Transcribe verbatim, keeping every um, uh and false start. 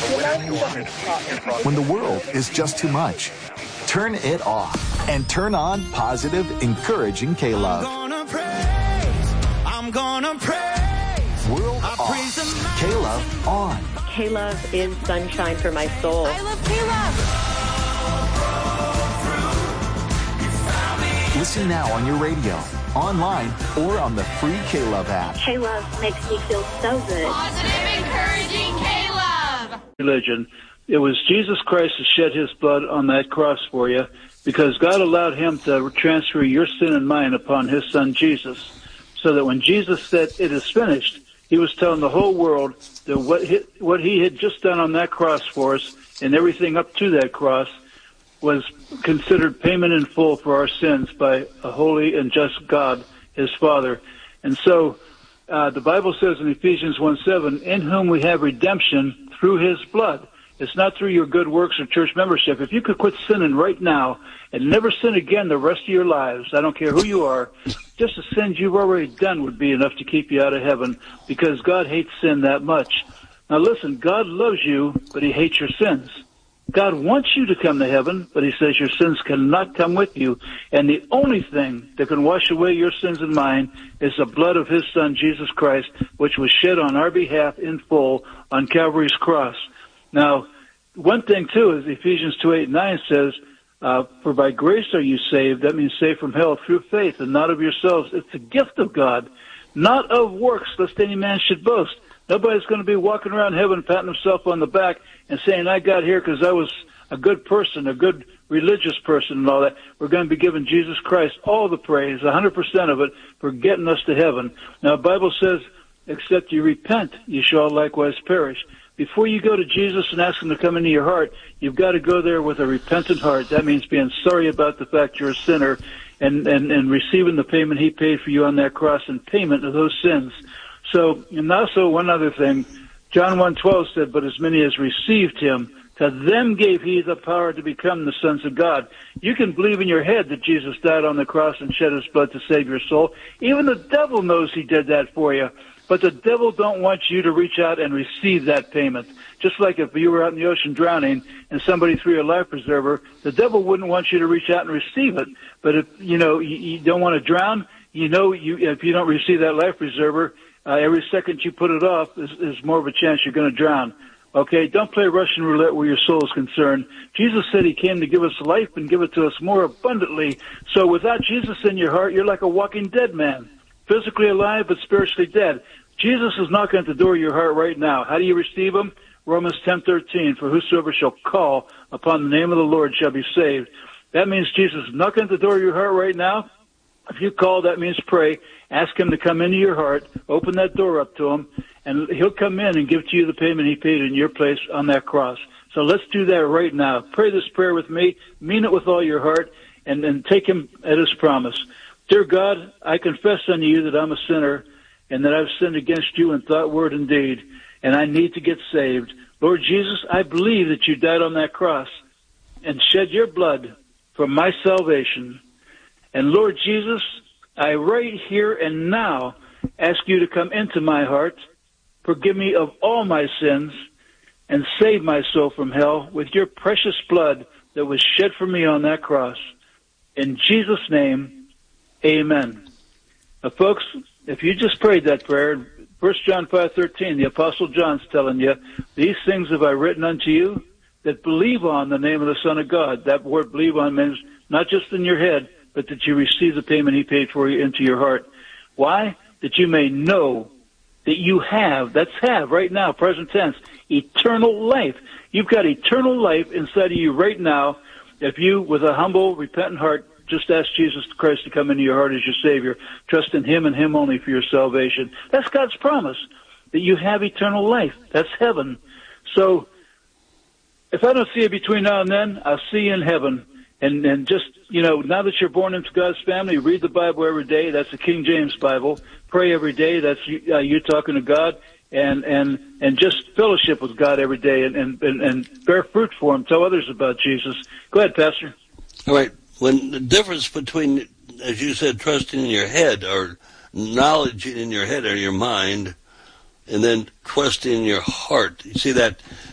When the world is just too much, turn it off and turn on positive, encouraging K-Love. I'm gonna praise, I'm gonna praise. World I off, K-Love on. K-Love is sunshine for my soul. I love K-Love. Listen now on your radio, online, or on the free K-Love app. K-Love makes me feel so good. Positive, encouraging K-Love. Religion. It was Jesus Christ who shed his blood on that cross for you because God allowed him to transfer your sin and mine upon his son Jesus, so that when Jesus said it is finished, he was telling the whole world that what he, what he had just done on that cross for us and everything up to that cross was considered payment in full for our sins by a holy and just God, his Father. And so uh, the Bible says in Ephesians one seven, in whom we have redemption through his blood. It's not through your good works or church membership. If you could quit sinning right now and never sin again the rest of your lives, I don't care who you are, just the sins you've already done would be enough to keep you out of heaven, because God hates sin that much. Now listen, God loves you, but he hates your sins. God wants you to come to heaven, but he says your sins cannot come with you. And the only thing that can wash away your sins and mine is the blood of his son, Jesus Christ, which was shed on our behalf in full on Calvary's cross. Now, one thing, too, is Ephesians two, eight, nine says, uh, for by grace are you saved. That means saved from hell through faith and not of yourselves. It's a gift of God, not of works, lest any man should boast. Nobody's going to be walking around heaven patting himself on the back and saying, I got here because I was a good person, a good religious person and all that. We're going to be giving Jesus Christ all the praise, one hundred percent of it, for getting us to heaven. Now, the Bible says, except you repent, you shall likewise perish. Before you go to Jesus and ask him to come into your heart, you've got to go there with a repentant heart. That means being sorry about the fact you're a sinner and, and, and receiving the payment he paid for you on that cross in payment of those sins. So, and also one other thing, John one twelve said, but as many as received him, to them gave he the power to become the sons of God. You can believe in your head that Jesus died on the cross and shed his blood to save your soul. Even the devil knows he did that for you. But the devil don't want you to reach out and receive that payment. Just like if you were out in the ocean drowning and somebody threw a life preserver, the devil wouldn't want you to reach out and receive it. But if, you know, you, you don't want to drown, you know, you, if you don't receive that life preserver, uh, every second you put it off is, is more of a chance you're going to drown. Okay, don't play Russian roulette where your soul is concerned. Jesus said he came to give us life and give it to us more abundantly. So without Jesus in your heart, you're like a walking dead man. Physically alive, but spiritually dead. Jesus is knocking at the door of your heart right now. How do you receive him? Romans ten thirteen, for whosoever shall call upon the name of the Lord shall be saved. That means Jesus is knocking at the door of your heart right now. If you call, that means pray. Ask him to come into your heart. Open that door up to him, and he'll come in and give to you the payment he paid in your place on that cross. So let's do that right now. Pray this prayer with me. Mean it with all your heart, and, and take him at his promise. Dear God, I confess unto you that I'm a sinner and that I've sinned against you in thought, word, and deed, and I need to get saved. Lord Jesus, I believe that you died on that cross and shed your blood for my salvation. And Lord Jesus, I right here and now ask you to come into my heart, forgive me of all my sins, and save my soul from hell with your precious blood that was shed for me on that cross. In Jesus' name, amen. Now, folks, if you just prayed that prayer, First John five thirteen, the Apostle John's telling you, these things have I written unto you that believe on the name of the Son of God. That word believe on means not just in your head, but that you receive the payment he paid for you into your heart. Why? That you may know that you have, that's have right now, present tense, eternal life. You've got eternal life inside of you right now if you, with a humble, repentant heart, just ask Jesus Christ to come into your heart as your Savior. Trust in him and him only for your salvation. That's God's promise, that you have eternal life. That's heaven. So if I don't see you between now and then, I'll see you in heaven. And, and just, you know, now that you're born into God's family, read the Bible every day. That's the King James Bible. Pray every day. That's you, uh, you talking to God. And, and, and just fellowship with God every day and, and, and, and bear fruit for him. Tell others about Jesus. Go ahead, Pastor. All right. When the difference between, as you said, trusting in your head or knowledge in your head or your mind, and then trusting in your heart. You see that